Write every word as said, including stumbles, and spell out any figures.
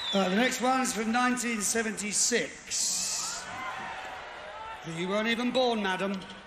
Uh, the next one's from nineteen seventy-six. You weren't even born, madam.